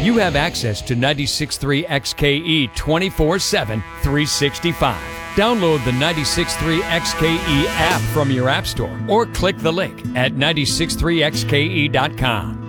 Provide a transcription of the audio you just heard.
you have access to 96.3 XKE 24/7, 365. Download the 96.3 XKE app from your app store or click the link at 963xke.com.